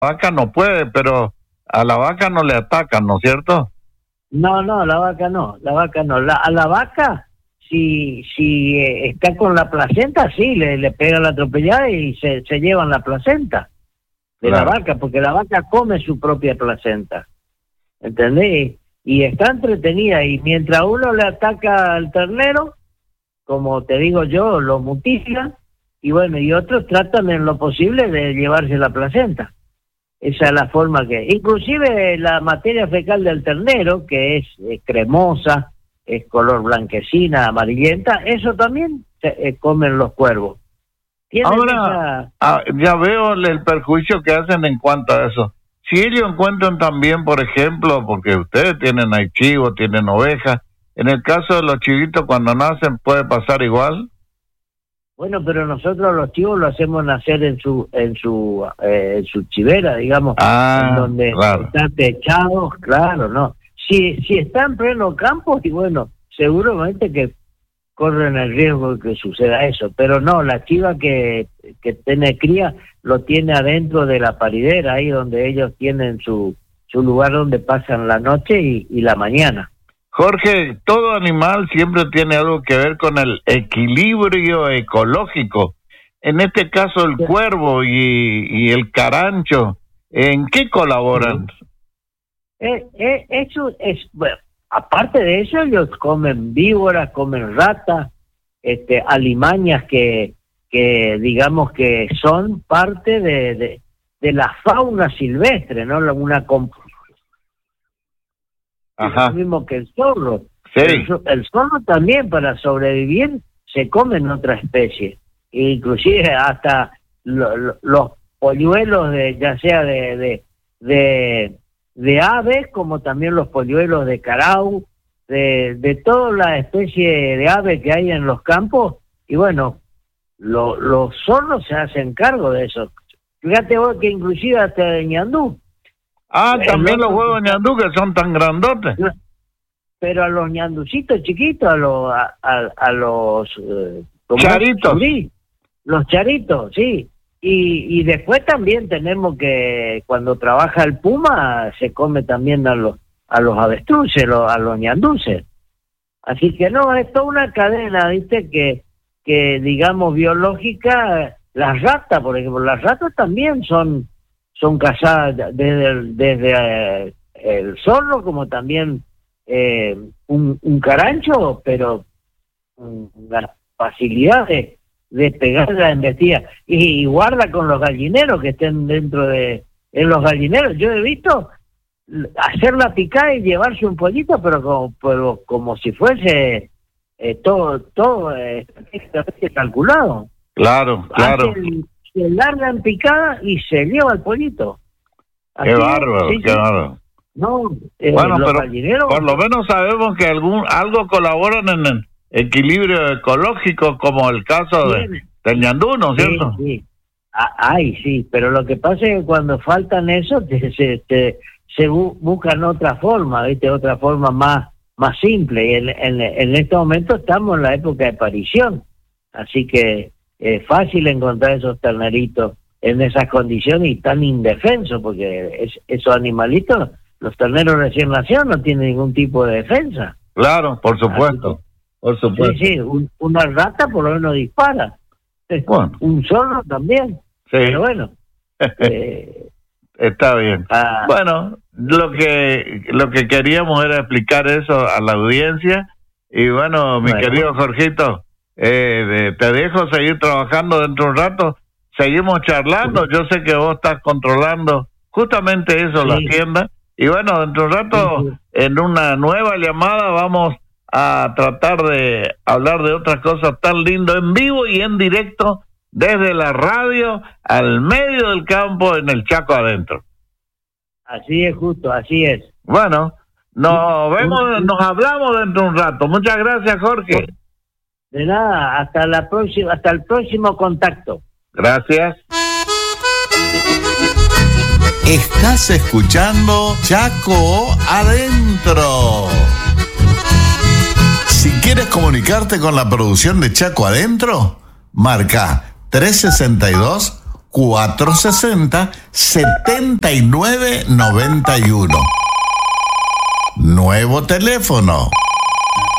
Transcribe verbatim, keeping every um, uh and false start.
vaca no puede, pero a la vaca no le atacan, ¿no es cierto? No, no, la vaca no, la vaca no. La, a la vaca, si si eh, está con la placenta, sí, le, le pegan la atropellada y se, se llevan la placenta de claro. la vaca, porque la vaca come su propia placenta, ¿entendés? Y está entretenida, y mientras uno le ataca al ternero, como te digo yo, lo mutilan, y bueno, y otros tratan en lo posible de llevarse la placenta. Esa es la forma que... Inclusive la materia fecal del ternero, que es eh, cremosa, es color blanquecina, amarillenta, eso también eh, comen los cuervos. Ahora, esa... ah, ya veo el perjuicio que hacen en cuanto a eso. Si ellos encuentran también, por ejemplo, porque ustedes tienen ahí chivos, tienen ovejas, en el caso de los chivitos cuando nacen, ¿puede pasar igual? Bueno, pero nosotros los chivos lo hacemos nacer en su en su eh, en su chivera, digamos, ah, en donde claro. están techados, claro, ¿no? Si si está en pleno campo, y bueno, seguramente que corren el riesgo de que suceda eso, pero no, la chiva que, que tiene cría lo tiene adentro de la paridera, ahí donde ellos tienen su, su lugar donde pasan la noche y, y la mañana. Jorge, todo animal siempre tiene algo que ver con el equilibrio ecológico. En este caso el sí. cuervo y, y el carancho, ¿en qué colaboran? Eh, eh, eso es, bueno, aparte de eso, ellos comen víboras, comen ratas, este, alimañas que, que digamos que son parte de, de, de la fauna silvestre, ¿no? Una comp- Ajá. Es lo mismo que el zorro. Sí. El, el zorro también, para sobrevivir, se come en otra especie. Inclusive hasta lo, lo, los polluelos, de ya sea de... de, de de aves, como también los polluelos de carau, de, de toda la especie de ave que hay en los campos, y bueno, lo, los zorros se hacen cargo de eso. Fíjate vos que inclusive hasta de ñandú. Ah, también los huevos de ñandú que son tan grandotes. Pero a los ñanducitos chiquitos, a los... A, a, a los eh, charitos. Sí, los charitos, sí. Y, y después también tenemos que, cuando trabaja el puma, se come también a los a los avestruces, a los ñanduces. Así que no, es toda una cadena, ¿viste? Que, que digamos, biológica. Las ratas, por ejemplo, las ratas también son son cazadas desde el, desde eh, el zorro, como también eh, un, un carancho, pero um, la facilidad de de pegar la embestida, y, y guarda con los gallineros que estén dentro de en los gallineros. Yo he visto hacerla picar y llevarse un pollito, pero como, pero como si fuese eh, todo todo eh, calculado. Claro, claro. Hacen, se largan picada y se lleva el pollito. Así, qué bárbaro, sí, qué sí. bárbaro. No, eh, bueno, los pero gallineros, por lo menos sabemos que algún algo colaboran en el equilibrio ecológico, como el caso de, del ñandú, ¿no es cierto? Sí, sí. Ah, ay, sí, pero lo que pasa es que cuando faltan eso, te, se, te, se bu- buscan otra forma, ¿viste? Otra forma más más simple. Y en, en, en este momento estamos en la época de parición, así que es fácil encontrar esos terneritos en esas condiciones y tan indefensos, porque es, esos animalitos, los terneros recién nacidos, no tienen ningún tipo de defensa. Claro, por supuesto. Por supuesto. Sí, sí, un, una rata por lo menos dispara. Bueno. Un zorro también. Sí. Pero bueno. eh, Está bien. Ah, bueno, lo que lo que queríamos era explicar eso a la audiencia. Y bueno, mi bueno. querido Jorgito, eh, de, te dejo seguir trabajando dentro de un rato. Seguimos charlando. Yo sé que vos estás controlando justamente eso, sí. la tienda. Y bueno, dentro de un rato, sí, sí. en una nueva llamada, vamos a tratar de hablar de otras cosas tan lindas en vivo y en directo desde la radio al medio del campo en el Chaco adentro. Así es, justo, así es. Bueno, nos vemos, nos hablamos dentro de un rato. Muchas gracias, Jorge. De nada, hasta la próxima, hasta el próximo contacto. Gracias. Estás escuchando Chaco Adentro. Si quieres comunicarte con la producción de Chaco Adentro, marca tres sesenta y dos, cuatro seis cero, siete nueve nueve uno. Nuevo teléfono